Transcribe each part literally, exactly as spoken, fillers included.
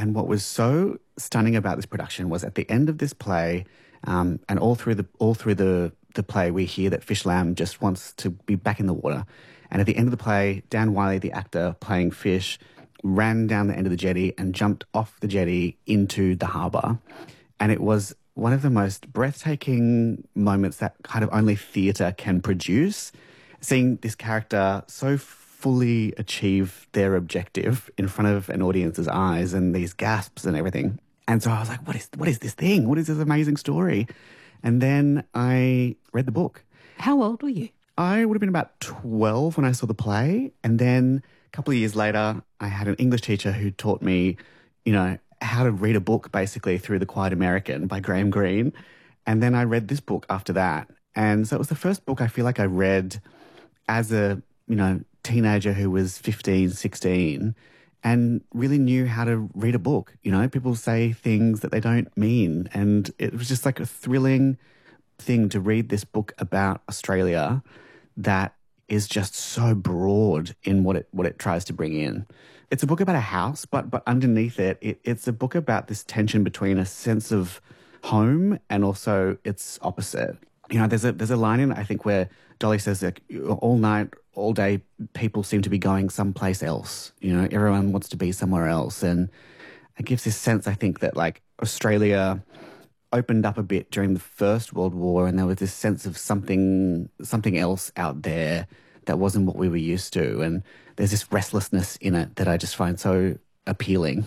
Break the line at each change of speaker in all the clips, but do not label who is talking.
And what was so stunning about this production was at the end of this play, um, and all through the all through the, the play, we hear that Fish Lamb just wants to be back in the water. And at the end of the play, Dan Wiley, the actor playing Fish, ran down the end of the jetty and jumped off the jetty into the harbour. And it was one of the most breathtaking moments that kind of only theatre can produce, seeing this character so fully achieve their objective in front of an audience's eyes and these gasps and everything. And so I was like, what is what is this thing? What is this amazing story? And then I read the book.
How old were you?
I would have been about twelve when I saw the play. And then a couple of years later, I had an English teacher who taught me, you know, how to read a book basically through The Quiet American by Graham Greene. And then I read this book after that. And so it was the first book I feel like I read as a, you know, teenager who was fifteen, sixteen and really knew how to read a book. You know, people say things that they don't mean. And it was just like a thrilling thing to read this book about Australia that is just so broad in what it what it tries to bring in. It's a book about a house, but but underneath it, it it's a book about this tension between a sense of home and also its opposite. You know, there's a there's a line in it, I think, where Dolly says that all night, all day, people seem to be going someplace else. You know, everyone wants to be somewhere else. And it gives this sense, I think, that like Australia opened up a bit during the First World War, and there was this sense of something something else out there that wasn't what we were used to. And there's this restlessness in it that I just find so appealing.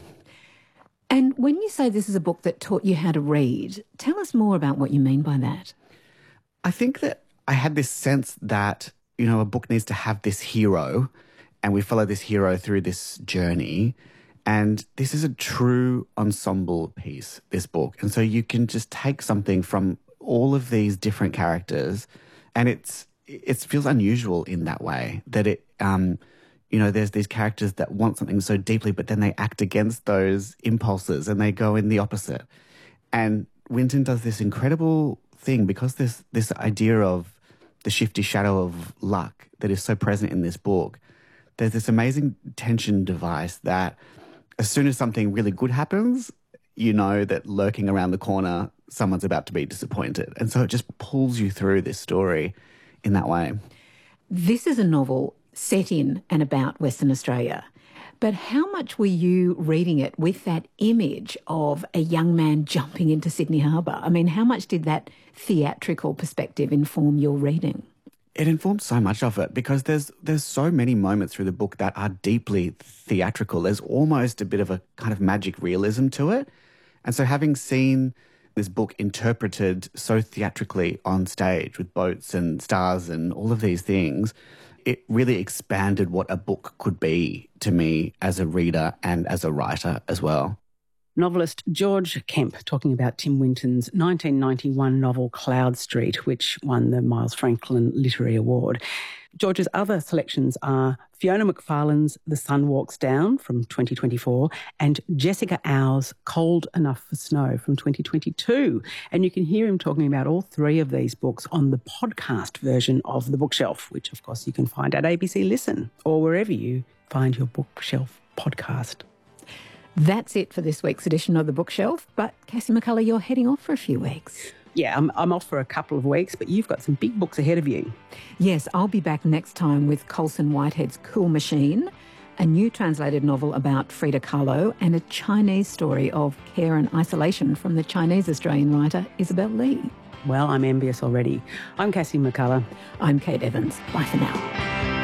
And when you say this is a book that taught you how to read, tell us more about what you mean by that.
I think that I had this sense that, you know, a book needs to have this hero, and we follow this hero through this journey. And this is a true ensemble piece, this book. And so you can just take something from all of these different characters, and it's it feels unusual in that way, that it, um, you know, there's these characters that want something so deeply, but then they act against those impulses and they go in the opposite. And Winton does this incredible thing because this this idea of the shifty shadow of luck that is so present in this book. There's this amazing tension device that as soon as something really good happens, you know that lurking around the corner, someone's about to be disappointed. And so it just pulls you through this story in that way.
This is a novel set in and about Western Australia. But how much were you reading it with that image of a young man jumping into Sydney Harbour? I mean, how much did that theatrical perspective inform your reading?
It informed so much of it because there's there's so many moments through the book that are deeply theatrical. There's almost a bit of a kind of magic realism to it. And so having seen this book interpreted so theatrically on stage with boats and stars and all of these things, it really expanded what a book could be to me as a reader and as a writer as well.
Novelist George Kemp talking about Tim Winton's nineteen ninety-one novel Cloud Street, which won the Miles Franklin Literary Award. George's other selections are Fiona McFarlane's The Sun Walks Down from twenty twenty-four and Jessica Au's Cold Enough for Snow from twenty twenty-two. And you can hear him talking about all three of these books on the podcast version of The Bookshelf, which, of course, you can find at A B C Listen or wherever you find your Bookshelf podcast.
That's it for this week's edition of The Bookshelf. But, Cassie McCullough, you're heading off for a few weeks.
Yeah, I'm, I'm off for a couple of weeks, but you've got some big books ahead of you.
Yes, I'll be back next time with Colson Whitehead's Cool Machine, a new translated novel about Frida Kahlo, and a Chinese story of care and isolation from the Chinese-Australian writer Isabel Lee.
Well, I'm envious already. I'm Cassie McCullough.
I'm Kate Evans. Bye for now.